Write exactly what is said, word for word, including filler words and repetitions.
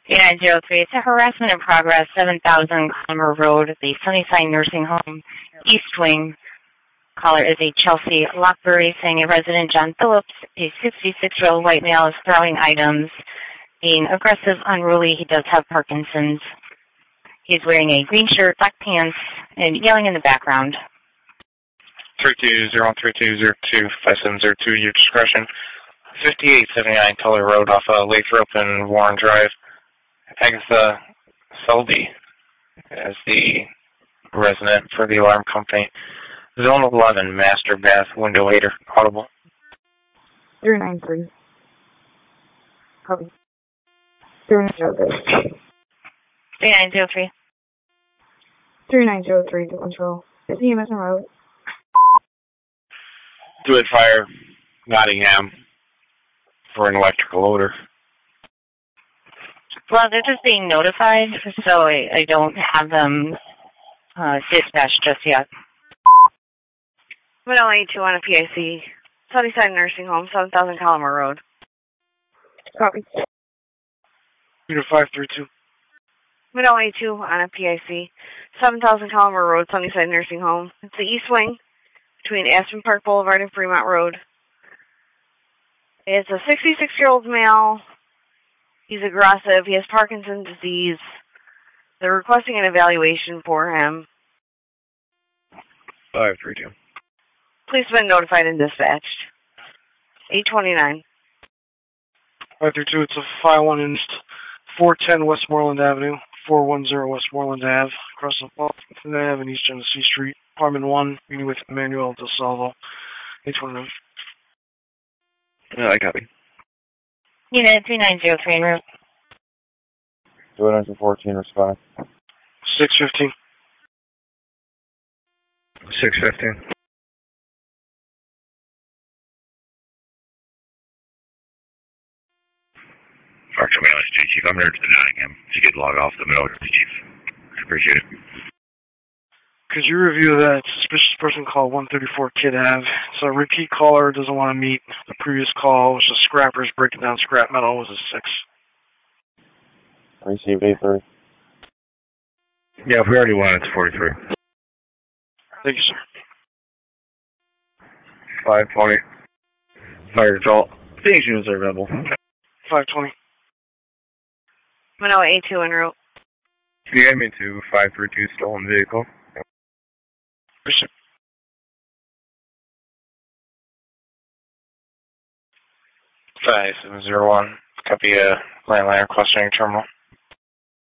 eight nine zero three, it's a harassment in progress, seven thousand Clymer Road, the Sunnyside Nursing Home, East Wing. Caller is a Chelsea Lockbury, saying a resident, John Phillips, a sixty-six-year-old white male, is throwing items, being aggressive, unruly. He does have Parkinson's. He's wearing a green shirt, black pants, and yelling in the background. three two zero one three two zero two five seven zero two, your discretion. fifty-eight seventy-nine Tully Road off of Lathrop and Warren Drive. Agatha Selby as the resident for the alarm company. Zone eleven, master bath, window waiter, audible. three nine three. Copy. three nine zero three. three nine zero three. three nine zero three to control. Is E M S en route? Druid Fire, Nottingham, for an electrical odor. Well, they're just being notified, so I, I don't have them uh, dispatched just yet. one oh eight two on a P I C. Sunnyside Nursing Home, seven thousand Colomer Road. Copy. Unit five three two. one oh eight two on a P I C. seven thousand Colomer Road, Sunnyside Nursing Home. It's the East Wing between Aspen Park Boulevard and Fremont Road. It's a sixty-six-year-old male. He's aggressive. He has Parkinson's disease. They're requesting an evaluation for him. five three two. Police have been notified and dispatched. eight twenty-nine. five three two, it's a five one in four ten Westmoreland Avenue, four one zero Westmoreland Ave, across the Fulton Ave and East Genesee Street, apartment one, meeting with Emmanuel Del Salvo, eight twenty-nine. Yeah, I copy. Unit three nine zero three en route. two one fourteen, respond. six fifteen. six fifteen. Doctor Bailey, State Chief. I'm here to the Nottingham. If you could log off the middle, Chief. I appreciate it. Could you review that suspicious person called one thirty-four Kid Ave? So a repeat caller doesn't want to meet. The previous call was the scrappers breaking down scrap metal. Was a six. Received eight thirty. Yeah, if we already won, it's forty-three. Thank you, sir. five twenty. Fire control. Phoenix units are available. five twenty. one oh eight two en route. Can you get me to five three two stolen vehicle? five seven zero one. Copy a landline request on your terminal.